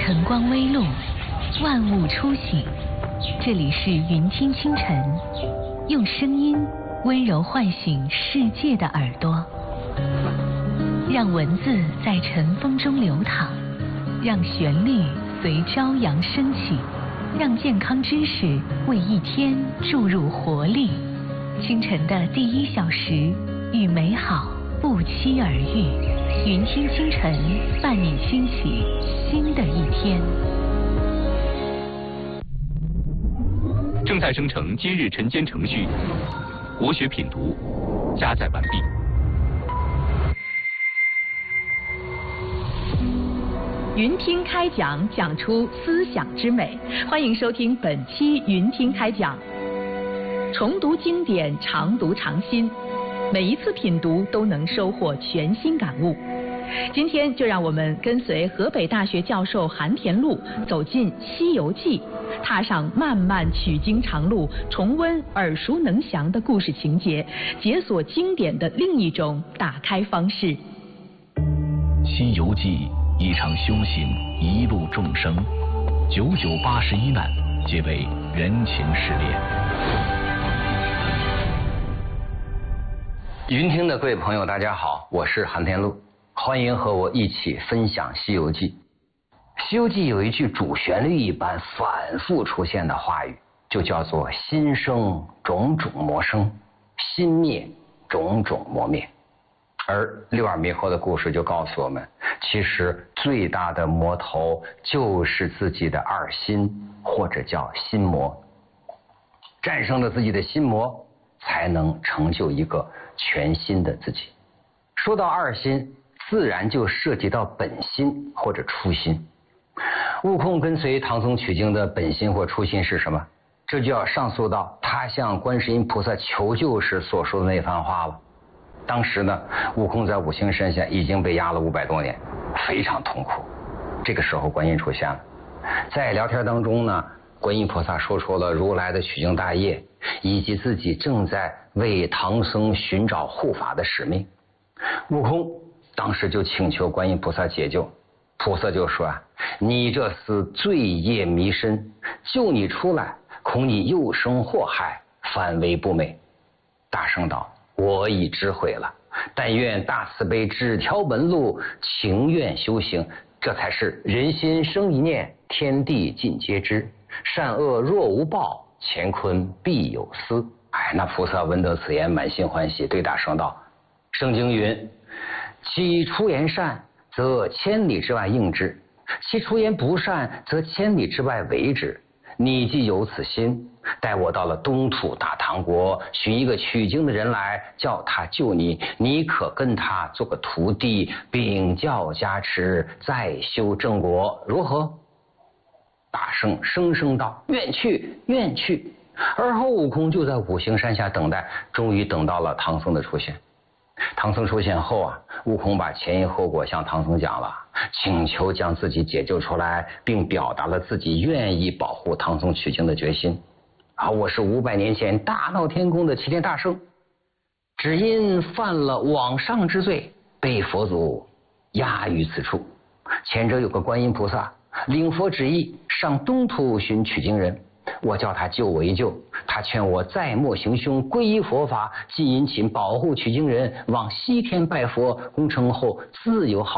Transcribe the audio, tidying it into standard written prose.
晨光微露，万物初醒。这里是云听清晨，用声音温柔唤醒世界的耳朵，让文字在晨风中流淌，让旋律随朝阳升起，让健康知识为一天注入活力。清晨的第1小时，与美好不期而遇。云听清晨，伴你兴起新的一天。 正在生成今日晨间程序，国学品读加载完毕。 云听开讲，讲出思想之美。欢迎收听本期云听开讲。重读经典，常读常新，每一次品读都能收获全新感悟。今天就让我们跟随河北大学教授韩田禄走进《西游记》，踏上漫漫取经长路，重温耳熟能详的故事情节，解锁经典的另一种打开方式。 《西游记》一场修行，一路众生，981难，皆为人情试炼。 云听的各位朋友，大家好，我是韩田禄，欢迎和我一起分享《西游记》。《西游记》有一句主旋律一般反复出现的话语，就叫做“心生种种魔生，心灭种种魔灭”。而六耳猕猴的故事就告诉我们，其实最大的魔头就是自己的二心，或者叫心魔。战胜了自己的心魔，才能成就一个全新的自己。说到二心，自然就涉及到本心或者初心。悟空跟随唐僧取经的本心或初心是什么？这就要上溯到他向观世音菩萨求救时所说的那番话了。当时呢，悟空在五行山下已经被压了500多年，非常痛苦。这个时候观音出现了，在聊天当中呢，观音菩萨说出了如来的取经大业，以及自己正在为唐僧寻找护法的使命。悟空当时就请求观音菩萨解救，菩萨就说你这厮罪业弥深，救你出来，恐你又生祸害，反为不美。大圣道：我已知悔了，但愿大慈悲指条门路，情愿修行，这才是人心生一念，天地尽皆知，善恶若无报，乾坤必有私。那菩萨闻得此言，满心欢喜，对大圣道：圣经云，其出言善，则千里之外应之；其出言不善，则千里之外为之。你既有此心，待我到了东土大唐国，寻一个取经的人来，叫他救你，你可跟他做个徒弟，禀教加持，再修正果，如何？大圣声声道：愿去，愿去。而后悟空就在五行山下等待，终于等到了唐僧的出现。唐僧出现后悟空把前因后果向唐僧讲了，请求将自己解救出来，并表达了自己愿意保护唐僧取经的决心。我是500年前大闹天宫的齐天大圣，只因犯了枉上之罪，被佛祖压于此处。前者有个观音菩萨，领佛旨意上东土寻取经人，我叫他救我一救，他劝我再莫行凶，皈依佛法，既殷勤保护取经人，往西天拜佛，功成后自有好